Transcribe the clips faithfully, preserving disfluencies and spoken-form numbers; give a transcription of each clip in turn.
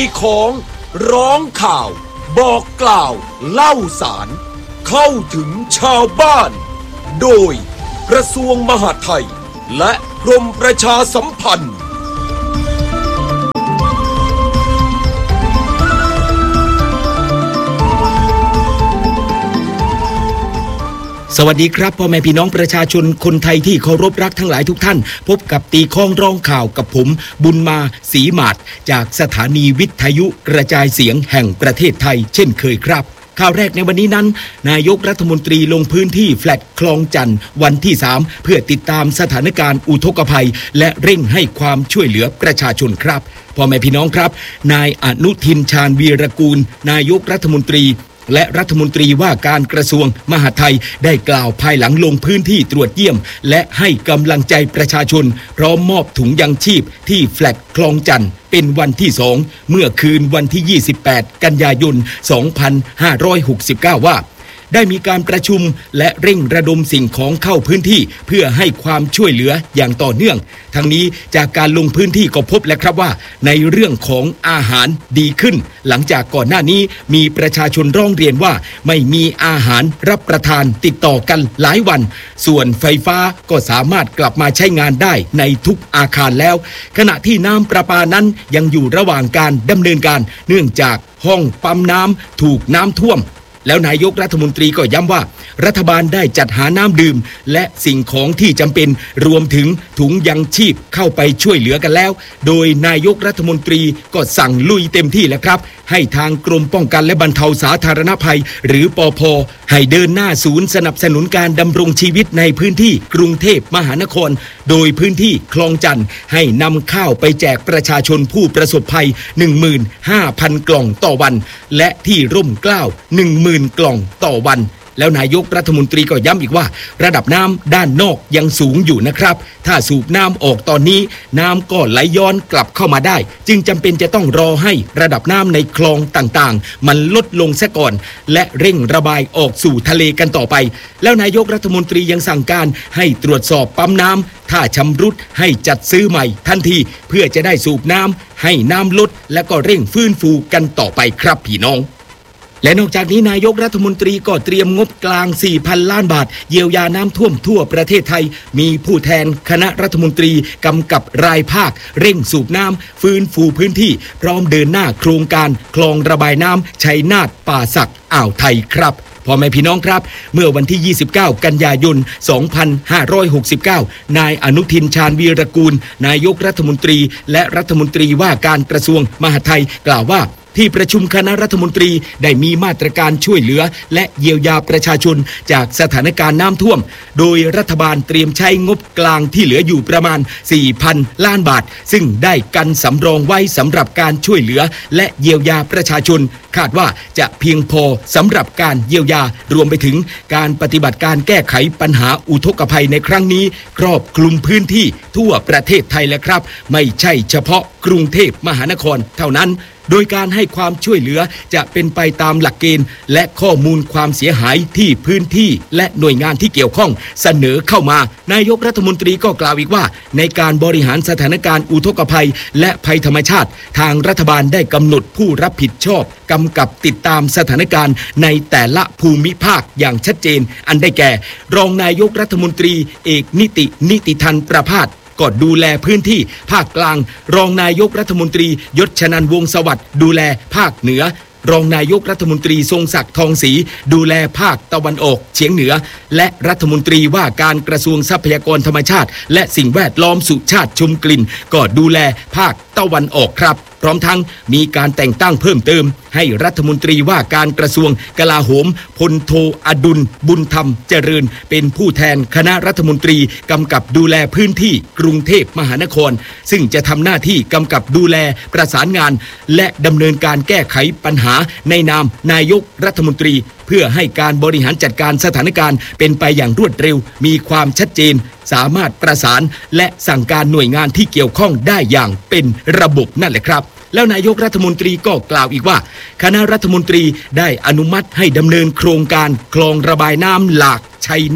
ของร้องข่าวบอกกล่าวเล่าสารเข้าถึงชาวบ้านโดยกระทรวงมหาดไทยและกรมประชาสัมพันธ์สวัสดีครับพ่อแม่พี่น้องประชาชนคนไทยที่เคารพรักทั้งหลายทุกท่านพบกับตีข้องร้องข่าวกับผมบุญมาศรีหมาดจากสถานีวิทยุกระจายเสียงแห่งประเทศไทยเช่นเคยครับข่าวแรกในวันนี้นั้นนายกรัฐมนตรีลงพื้นที่แฟลตคลองจันทร์วันที่สามเพื่อติดตามสถานการณ์อุทกภัยและเร่งให้ความช่วยเหลือประชาชนครับพ่อแม่พี่น้องครับนายอนุทินชาญวีรกูลนายกรัฐมนตรีและรัฐมนตรีว่าการกระทรวงมหาดไทยได้กล่าวภายหลังลงพื้นที่ตรวจเยี่ยมและให้กำลังใจประชาชนพร้อมมอบถุงยังชีพที่แฟลตคลองจันทร์เป็นวันที่สองเมื่อคืนวันที่ยี่สิบแปดกันยายนสองพันห้าร้อยหกสิบเก้าว่าได้มีการประชุมและเร่งระดมสิ่งของเข้าพื้นที่เพื่อให้ความช่วยเหลืออย่างต่อเนื่องทั้งนี้จากการลงพื้นที่ก็พบแล้วครับว่าในเรื่องของอาหารดีขึ้นหลังจากก่อนหน้านี้มีประชาชนร้องเรียนว่าไม่มีอาหารรับประทานติดต่อกันหลายวันส่วนไฟฟ้าก็สามารถกลับมาใช้งานได้ในทุกอาคารแล้วขณะที่น้ำประปานั้นยังอยู่ระหว่างการดำเนินการเนื่องจากห้องปั๊มน้ำถูกน้ำท่วมแล้วนายกรัฐมนตรีก็ย้ำว่ารัฐบาลได้จัดหาน้ำดื่มและสิ่งของที่จำเป็นรวมถึงถุงยังชีพเข้าไปช่วยเหลือกันแล้วโดยนายกรัฐมนตรีก็สั่งลุยเต็มที่แล้วครับให้ทางกรมป้องกันและบรรเทาสาธารณภัยหรือปภ.ให้เดินหน้าศูนย์สนับสนุนการดำรงชีวิตในพื้นที่กรุงเทพมหานครโดยพื้นที่คลองจันทร์ให้นำข้าวไปแจกประชาชนผู้ประสบภัย หนึ่งหมื่นห้าพัน กล่องต่อวันและที่ร่มเกล้า หนึ่งหมื่น กล่องต่อวันแล้วนายกรัฐมนตรีก็ย้ำอีกว่าระดับน้ำด้านนอกยังสูงอยู่นะครับถ้าสูบน้ำออกตอนนี้น้ำก็ไหลย้อนกลับเข้ามาได้จึงจำเป็นจะต้องรอให้ระดับน้ำในคลองต่างๆมันลดลงซะก่อนและเร่งระบายออกสู่ทะเลกันต่อไปแล้วนายกรัฐมนตรียังสั่งการให้ตรวจสอบปั๊มน้ำถ้าชำรุดให้จัดซื้อใหม่ทันทีเพื่อจะได้สูบน้ำให้น้ำลดและก็เร่งฟื้นฟูกันต่อไปครับพี่น้องและนอกจากนี้นายกรัฐมนตรีก็เตรียมงบกลาง สี่พัน ล้านบาทเยียวยาน้ำท่วมทั่วประเทศไทยมีผู้แทนคณะรัฐมนตรีกำกับรายภาคเร่งสูบน้ำฟื้นฟูพื้นที่พร้อมเดินหน้าโครงการคลองระบายน้ำชัยนาทป่าสักอ่าวไทยครับพ่อแม่พี่น้องครับเมื่อวันที่ยี่สิบเก้ากันยายนสองพันห้าร้อยหกสิบเก้านายอนุทินชาญวีรกูลนายกรัฐมนตรีและรัฐมนตรีว่าการกระทรวงมหาดไทยกล่าวว่าที่ประชุมคณะรัฐมนตรีได้มีมาตรการช่วยเหลือและเยียวยาประชาชนจากสถานการณ์น้ำท่วมโดยรัฐบาลเตรียมใช้งบกลางที่เหลืออยู่ประมาณ สี่พัน ล้านบาทซึ่งได้กันสำรองไว้สำหรับการช่วยเหลือและเยียวยาประชาชนคาดว่าจะเพียงพอสำหรับการเยียวยารวมไปถึงการปฏิบัติการแก้ไขปัญหาอุทกภัยในครั้งนี้ครอบคลุมพื้นที่ทั่วประเทศไทยแล้วครับไม่ใช่เฉพาะกรุงเทพมหานครเท่านั้นโดยการให้ความช่วยเหลือจะเป็นไปตามหลักเกณฑ์และข้อมูลความเสียหายที่พื้นที่และหน่วยงานที่เกี่ยวข้องเสนอเข้ามานายกรัฐมนตรีก็กล่าวอีกว่าในการบริหารสถานการณ์อุทกภัยและภัยธรรมชาติทางรัฐบาลได้กำหนดผู้รับผิดชอบกำกับติดตามสถานการณ์ในแต่ละภูมิภาคอย่างชัดเจนอันได้แก่รองนายกรัฐมนตรีเอกนิตินิติธันประภาสก็ดูแลพื้นที่ภาคกลางรองนายกรัฐมนตรียศชนันท์วงศ์สวัสดิ์ดูแลภาคเหนือรองนายกรัฐมนตรีทรงศักดิ์ทองศรีดูแลภาคตะวันออกเฉียงเหนือและรัฐมนตรีว่าการกระทรวงทรัพยากรธรรมชาติและสิ่งแวดล้อมสุชาติชมกลิ่นก็ดูแลภาคตะวันออกครับพร้อมทั้งมีการแต่งตั้งเพิ่มเติมให้รัฐมนตรีว่าการกระทรวงกลาโหมพลโทอดุลบุญธรรมเจริญเป็นผู้แทนคณะรัฐมนตรีกำกับดูแลพื้นที่กรุงเทพมหานครซึ่งจะทำหน้าที่กำกับดูแลประสานงานและดำเนินการแก้ไขปัญหาในนามนายกรัฐมนตรีเพื่อให้การบริหารจัดการสถานการณ์เป็นไปอย่างรวดเร็วมีความชัดเจนสามารถประสานและสั่งการหน่วยงานที่เกี่ยวข้องได้อย่างเป็นระบบนั่นแหละครับแล้วนายกรัฐมนตรีก็กล่าวอีกว่าคณะรัฐมนตรีได้อนุมัติให้ดำเนินโครงการคลองระบายน้ำหลากชัยนาท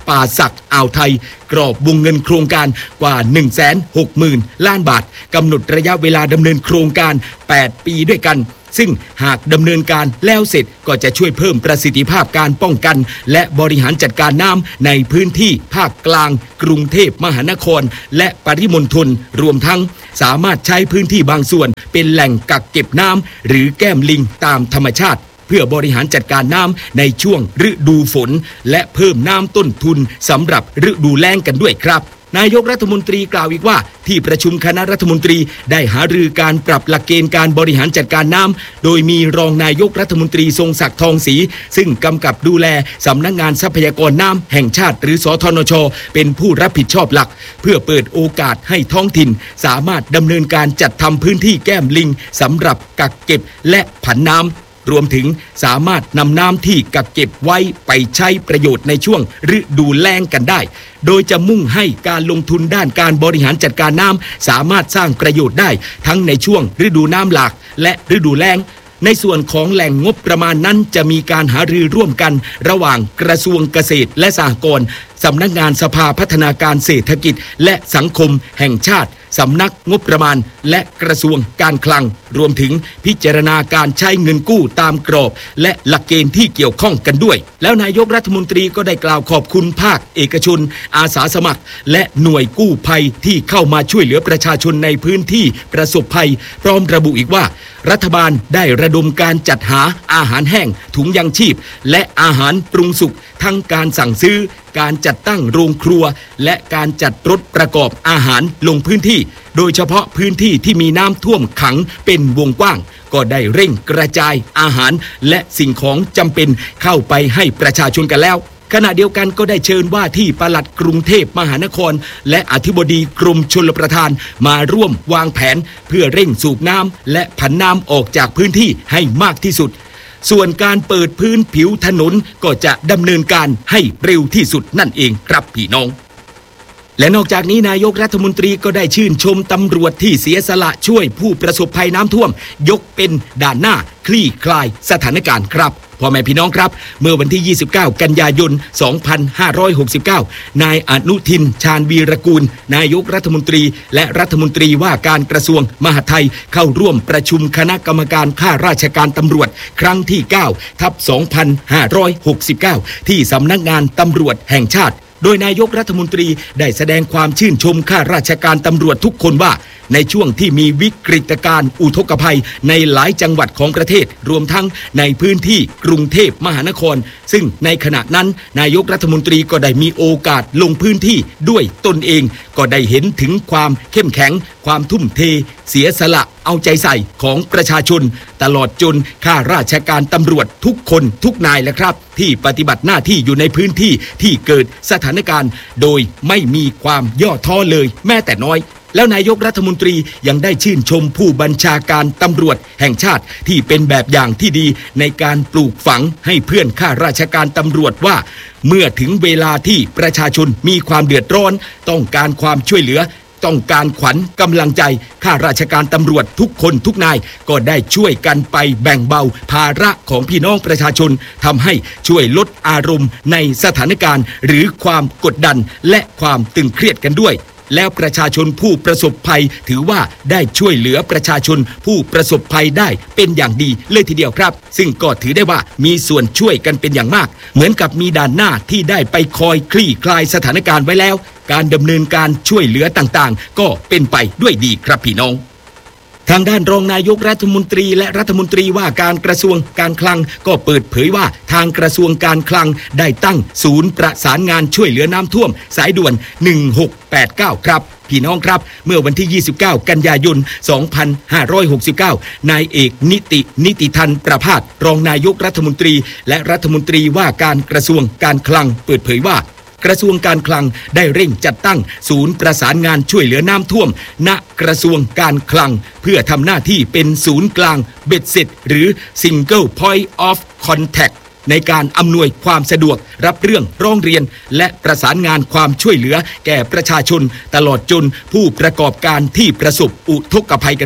ป่าสักอ่าวไทยกรอบวงเงินโครงการกว่า หนึ่งแสนหกหมื่น ล้านบาทกำหนดระยะเวลาดำเนินโครงการแปดปีด้วยกันซึ่งหากดำเนินการแล้วเสร็จก็จะช่วยเพิ่มประสิทธิภาพการป้องกันและบริหารจัดการน้ำในพื้นที่ภาคกลางกรุงเทพมหานครและปริมณฑลรวมทั้งสามารถใช้พื้นที่บางส่วนเป็นแหล่งกักเก็บน้ำหรือแก้มลิงตามธรรมชาติเพื่อบริหารจัดการน้ำในช่วงฤดูฝนและเพิ่มน้ำต้นทุนสำหรับฤดูแล้งกันด้วยครับนายกรัฐมนตรีกล่าวอีกว่าที่ประชุมคณะรัฐมนตรีได้หารือการปรับหลักเกณฑ์การบริหารจัดการน้ำโดยมีรองนายกรัฐมนตรีทรงศักดิ์ทองศรีซึ่งกำกับดูแลสำนักงานทรัพยากรน้ำแห่งชาติหรือสธนช.เป็นผู้รับผิดชอบหลักเพื่อเปิดโอกาสให้ท้องถิ่นสามารถดำเนินการจัดทำพื้นที่แก้มลิงสำหรับกักเก็บและผันน้ำรวมถึงสามารถนำน้ำที่กักเก็บไว้ไปใช้ประโยชน์ในช่วงฤดูแล้งกันได้โดยจะมุ่งให้การลงทุนด้านการบริหารจัดการน้ำสามารถสร้างประโยชน์ได้ทั้งในช่วงฤดูน้ำหลากและฤดูแล้งในส่วนของแหล่งงบประมาณนั้นจะมีการหารือร่วมกันระหว่างกระทรวงเกษตรและสหกรณ์สำนักงานสภาพัฒนาการเศรษฐกิจและสังคมแห่งชาติสำนักงบประมาณและกระทรวงการคลังรวมถึงพิจารณาการใช้เงินกู้ตามกรอบและหลักเกณฑ์ที่เกี่ยวข้องกันด้วยแล้วนายกรัฐมนตรีก็ได้กล่าวขอบคุณภาคเอกชนอาสาสมัครและหน่วยกู้ภัยที่เข้ามาช่วยเหลือประชาชนในพื้นที่ประสบภัยพร้อมระบุอีกว่ารัฐบาลได้ระดมการจัดหาอาหารแห้งถุงยังชีพและอาหารปรุงสุกทั้งการสั่งซื้อการจัดตั้งโรงครัวและการจัดรถประกอบอาหารลงพื้นที่โดยเฉพาะพื้นที่ที่มีน้ำท่วมขังเป็นวงกว้างก็ได้เร่งกระจายอาหารและสิ่งของจำเป็นเข้าไปให้ประชาชนกันแล้วขณะเดียวกันก็ได้เชิญว่าที่ปลัดกรุงเทพมหานครและอธิบดีกรมชลประทานมาร่วมวางแผนเพื่อเร่งสูบน้ำและผันน้ำออกจากพื้นที่ให้มากที่สุดส่วนการเปิดพื้นผิวถนนก็จะดำเนินการให้เร็วที่สุดนั่นเองครับพี่น้องและนอกจากนี้นายกรัฐมนตรีก็ได้ชื่นชมตำรวจที่เสียสละช่วยผู้ประสบภัยน้ำท่วมยกเป็นด่านหน้าคลี่คลายสถานการณ์ครับพ่อแม่พี่น้องครับเมื่อวันที่ยี่สิบเก้ากันยายนสองพันห้าร้อยหกสิบเก้านายอนุทินชาญวีรกูลนายกรัฐมนตรีและรัฐมนตรีว่าการกระทรวงมหาดไทยเข้าร่วมประชุมคณะกรรมการข้าราชการตำรวจครั้งที่เก้าทับสองพันห้าร้อยหกสิบเก้าที่สำนักงานตำรวจแห่งชาติโดยนายกรัฐมนตรีได้แสดงความชื่นชมข้าราชการตำรวจทุกคนว่าในช่วงที่มีวิกฤตการณ์อุทกภัยในหลายจังหวัดของประเทศรวมทั้งในพื้นที่กรุงเทพมหานครซึ่งในขณะนั้นนายกรัฐมนตรีก็ได้มีโอกาสลงพื้นที่ด้วยตนเองก็ได้เห็นถึงความเข้มแข็งความทุ่มเทเสียสละเอาใจใส่ของประชาชนตลอดจนข้าราชการตำรวจทุกคนทุกนายแหละครับที่ปฏิบัติหน้าที่อยู่ในพื้นที่ที่เกิดสถานการณ์โดยไม่มีความย่อท้อเลยแม้แต่น้อยแล้วนายกรัฐมนตรียังได้ชื่นชมผู้บัญชาการตำรวจแห่งชาติที่เป็นแบบอย่างที่ดีในการปลูกฝังให้เพื่อนข้าราชการตำรวจว่าเมื่อถึงเวลาที่ประชาชนมีความเดือดร้อนต้องการความช่วยเหลือต้องการขวัญกำลังใจข้าราชการตำรวจทุกคนทุกนายก็ได้ช่วยกันไปแบ่งเบาภาระของพี่น้องประชาชนทำให้ช่วยลดอารมณ์ในสถานการณ์หรือความกดดันและความตึงเครียดกันด้วยแล้วประชาชนผู้ประสบภัยถือว่าได้ช่วยเหลือประชาชนผู้ประสบภัยได้เป็นอย่างดีเลยทีเดียวครับซึ่งก็ถือได้ว่ามีส่วนช่วยกันเป็นอย่างมากเหมือนกับมีด่านหน้าที่ได้ไปคอยคลี่คลายสถานการณ์ไว้แล้วการดำเนินการช่วยเหลือต่างๆก็เป็นไปด้วยดีครับพี่น้องทางด้านรองนายกรัฐมนตรีและรัฐมนตรีว่าการกระทรวงการคลังก็เปิดเผยว่าทางกระทรวงการคลังได้ตั้งศูนย์ประสานงานช่วยเหลือน้ำท่วมสายด่วนหนึ่งหกแปดเก้าครับพี่น้องครับเมื่อวันที่ยี่สิบเก้ากันยายนสองพันห้าร้อยหกสิบเก้านายเอกนิตินิติทันประภาสรองนายกรัฐมนตรีและรัฐมนตรีว่าการกระทรวงการคลังเปิดเผยว่ากระทรวงการคลังได้เร่งจัดตั้งศูนย์ประสานงานช่วยเหลือน้ำท่วมณกระทรวงการคลังเพื่อทำหน้าที่เป็นศูนย์กลางเบ็ดเสร็จหรือ Single Point of Contact ในการอำนวยความสะดวกรับเรื่องร้องเรียนและประสานงานความช่วยเหลือแก่ประชาชนตลอดจนผู้ประกอบการที่ประสบอุทกภัยกันด้วย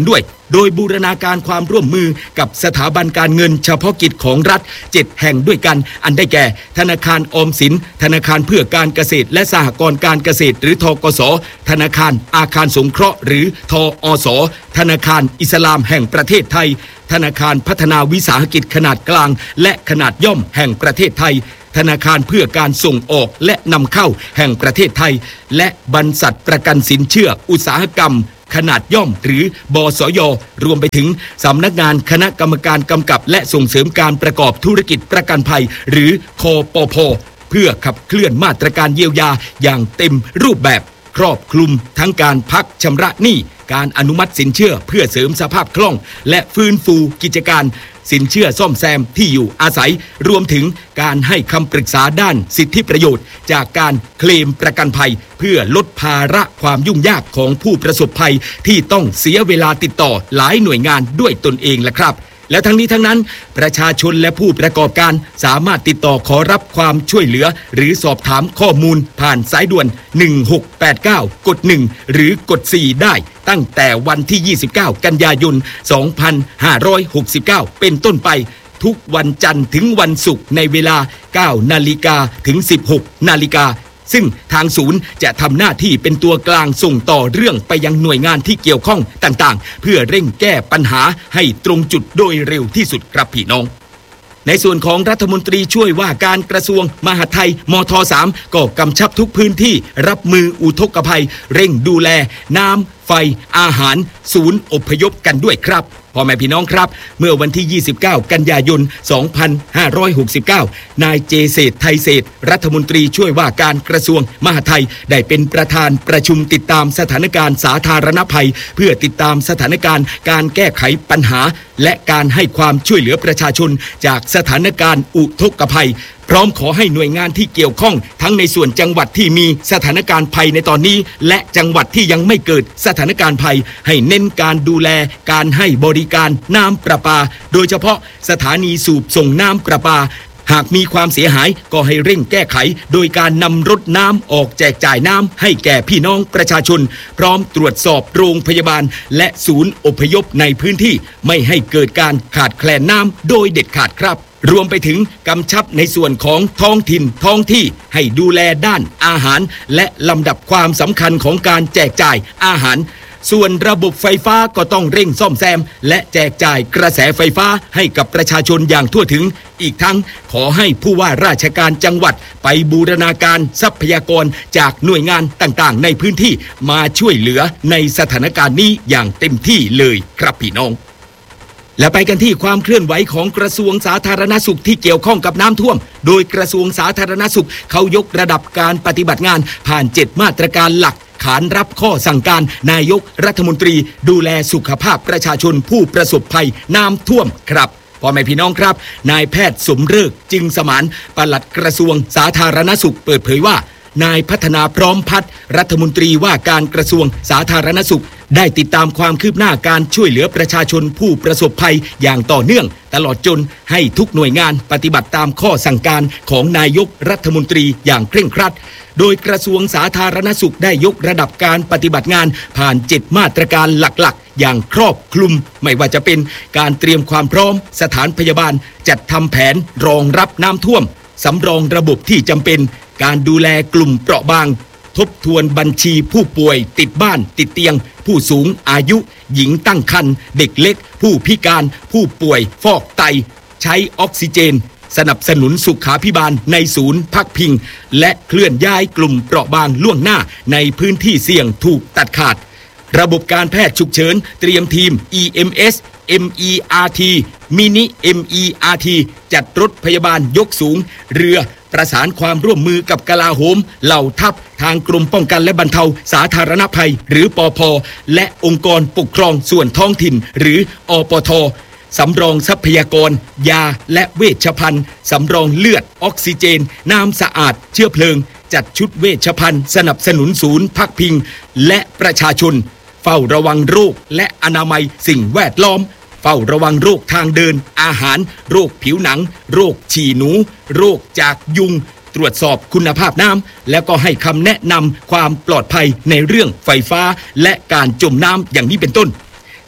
โดยบูรณาการความร่วมมือกับสถาบันการเงินเฉพาะกิจของรัฐเจ็ดแห่งด้วยกันอันได้แก่ธนาคารออมสินธนาคารเพื่อการเกษตรและสหกรณ์การเกษตรหรือธกส.ธนาคารอาคารสงเคราะห์หรือทอส.ธนาคารอิสลามแห่งประเทศไทยธนาคารพัฒนาวิสาหกิจขนาดกลางและขนาดย่อมแห่งประเทศไทยธนาคารเพื่อการส่งออกและนำเข้าแห่งประเทศไทยและบรรษัทประกันสินเชื่ออุตสาหกรรมขนาดย่อมหรือบสย.รวมไปถึงสำนักงานคณะกรรมการกำกับและส่งเสริมการประกอบธุรกิจประกันภัยหรือคปภ.เพื่อขับเคลื่อนมาตรการเยียวยาอย่างเต็มรูปแบบครอบคลุมทั้งการพักชำระหนี้การอนุมัติสินเชื่อเพื่อเสริมสภาพคล่องและฟื้นฟูกิจการสินเชื่อซ่อมแซมที่อยู่อาศัยรวมถึงการให้คำปรึกษาด้านสิทธิประโยชน์จากการเคลมประกันภัยเพื่อลดภาระความยุ่งยากของผู้ประสบภัยที่ต้องเสียเวลาติดต่อหลายหน่วยงานด้วยตนเองแหละครับและทั้งนี้ทั้งนั้นประชาชนและผู้ประกอบการสามารถติดต่อขอรับความช่วยเหลือหรือสอบถามข้อมูลผ่านสายด่วนหนึ่งหกแปดเก้ากดหนึ่งหรือกดสี่ได้ตั้งแต่วันที่ยี่สิบเก้ากันยายนสองพันห้าร้อยหกสิบเก้าเป็นต้นไปทุกวันจันทร์ถึงวันศุกร์ในเวลา เก้านาฬิกาถึง สิบหกนาฬิกาซึ่งทางศูนย์จะทำหน้าที่เป็นตัวกลางส่งต่อเรื่องไปยังหน่วยงานที่เกี่ยวข้องต่างๆเพื่อเร่งแก้ปัญหาให้ตรงจุดโดยเร็วที่สุดครับพี่น้องในส่วนของรัฐมนตรีช่วยว่าการกระทรวงมหาดไทยมท.สามก็กำชับทุกพื้นที่รับมืออุทกภัยเร่งดูแลน้ำไฟอาหารศูนย์อพยพกันด้วยครับพ่อแม่พี่น้องครับเมื่อวันที่ยี่สิบเก้ากันยายนสองพันห้าร้อยหกสิบเก้านายเจเศรษฐ์ไทยเศรษฐ์รัฐมนตรีช่วยว่าการกระทรวงมหาดไทยได้เป็นประธานประชุมติดตามสถานการณ์สาธารณภัยเพื่อติดตามสถานการณ์การแก้ไขปัญหาและการให้ความช่วยเหลือประชาชนจากสถานการณ์อุทกภัยพร้อมขอให้หน่วยงานที่เกี่ยวข้องทั้งในส่วนจังหวัดที่มีสถานการณ์ภัยในตอนนี้และจังหวัดที่ยังไม่เกิดสถานการณ์ภัยให้เน้นการดูแลการให้บริการน้ำประปาโดยเฉพาะสถานีสูบส่งน้ำประปาหากมีความเสียหายก็ให้เร่งแก้ไขโดยการนำรถน้ำออกแจกจ่ายน้ำให้แก่พี่น้องประชาชนพร้อมตรวจสอบโรงพยาบาลและศูนย์อพยพในพื้นที่ไม่ให้เกิดการขาดแคลนน้ำโดยเด็ดขาดครับรวมไปถึงกำชับในส่วนของท้องถิ่นท้องที่ให้ดูแลด้านอาหารและลำดับความสำคัญของการแจกจ่ายอาหารส่วนระบบไฟฟ้าก็ต้องเร่งซ่อมแซมและแจกจ่ายกระแสไฟฟ้าให้กับประชาชนอย่างทั่วถึงอีกทั้งขอให้ผู้ว่าราชการจังหวัดไปบูรณาการทรัพยากรจากหน่วยงานต่างๆในพื้นที่มาช่วยเหลือในสถานการณ์นี้อย่างเต็มที่เลยครับพี่น้องและไปกันที่ความเคลื่อนไหวของกระทรวงสาธารณสุขที่เกี่ยวข้องกับน้ำท่วมโดยกระทรวงสาธารณสุขเขายกระดับการปฏิบัติงานผ่านเจ็ดมาตรการหลักขานรับข้อสั่งการนายกรัฐมนตรีดูแลสุขภาพประชาชนผู้ประสบภัยน้ำท่วมครับพ่อแม่พี่น้องครับนายแพทย์สมฤกษ์จึงสมานปลัดกระทรวงสาธารณสุขเปิดเผยว่านายพัฒนาพร้อมพัฒน์รัฐมนตรีว่าการกระทรวงสาธารณสุขได้ติดตามความคืบหน้าการช่วยเหลือประชาชนผู้ประสบภัยอย่างต่อเนื่องตลอดจนให้ทุกหน่วยงานปฏิบัติตามข้อสั่งการของนายกรัฐมนตรีอย่างเคร่งครัดโดยกระทรวงสาธารณสุขได้ยกระดับการปฏิบัติงานผ่านเจ็ดมาตรการหลักๆอย่างครอบคลุมไม่ว่าจะเป็นการเตรียมความพร้อมสถานพยาบาลจัดทำแผนรองรับน้ำท่วมสำรองระบบที่จำเป็นการดูแลกลุ่มเปราะบางทบทวนบัญชีผู้ป่วยติดบ้านติดเตียงผู้สูงอายุหญิงตั้งครรภ์เด็กเล็กผู้พิการผู้ป่วยฟอกไตใช้ออกซิเจนสนับสนุนสุขาภิบาลในศูนย์พักพิงและเคลื่อนย้ายกลุ่มเปราะบางล่วงหน้าในพื้นที่เสี่ยงถูกตัดขาดระบบการแพทย์ฉุกเฉินเตรียมทีม อี เอ็ม เอส เอ็ม อี อาร์ ที มินิ เอ็ม อี อาร์ ที จัดรถพยาบาลยกสูงเรือประสานความร่วมมือกับกลาโหมเหล่าทัพทางกรมป้องกันและบรรเทาสาธารณภัยหรือปภ.และองค์กรปกครองส่วนท้องถิ่นหรืออปท.สำรองทรัพยากรยาและเวชภัณฑ์สำรองเลือดออกซิเจนน้ำสะอาดเชื้อเพลิงจัดชุดเวชภัณฑ์สนับสนุนศูนย์พักพิงและประชาชนเฝ้าระวังโรคและอนามัยสิ่งแวดล้อมเฝ้าระวังโรคทางเดินอาหารโรคผิวหนังโรคฉี่หนูโรคจากยุงตรวจสอบคุณภาพน้ำและก็ให้คำแนะนำความปลอดภัยในเรื่องไฟฟ้าและการจมน้ำอย่างนี้เป็นต้น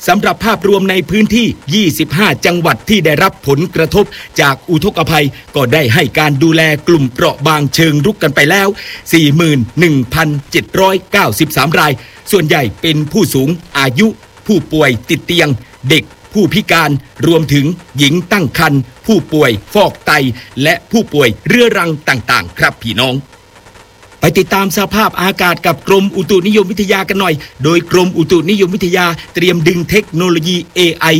สำหรับภาพรวมในพื้นที่ ยี่สิบห้า จังหวัดที่ได้รับผลกระทบจากอุทกภัยก็ได้ให้การดูแลกลุ่มเปราะบางเชิงรุกกันไปแล้ว สี่หมื่นหนึ่งพันเจ็ดร้อยเก้าสิบสาม รายส่วนใหญ่เป็นผู้สูงอายุผู้ป่วยติดเตียงเด็กผู้พิการรวมถึงหญิงตั้งครรภ์ผู้ป่วยฟอกไตและผู้ป่วยเรื้อรังต่างๆครับพี่น้องไปติดตามสภาพอากาศกับกรมอุตุนิยมวิทยากันหน่อยโดยกรมอุตุนิยมวิทยาเตรียมดึงเทคโนโลยี เอ ไอ